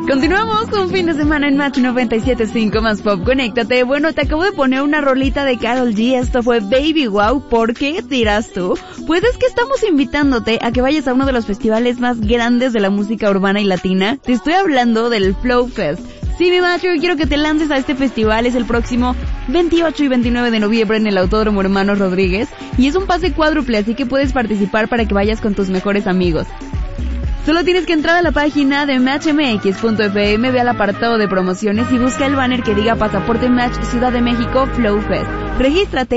Continuamos un fin de semana en Match 97.5 más Pop. Conéctate. Bueno, te acabo de poner una rolita de Karol G. Esto fue Baby Wow. ¿Por qué dirás tú? Pues es que estamos invitándote a que vayas a uno de los festivales más grandes de la música urbana y latina. Te estoy hablando del Flow Fest. Sí, mi macho, quiero que te lances a este festival. Es el próximo 28 y 29 de noviembre en el Autódromo Hermanos Rodríguez. Y es un pase cuádruple, así que puedes participar para que vayas con tus mejores amigos. Solo tienes que entrar a la página de matchmx.fm, ve al apartado de promociones y busca el banner que diga Pasaporte Match Ciudad de México Flow Fest. Regístrate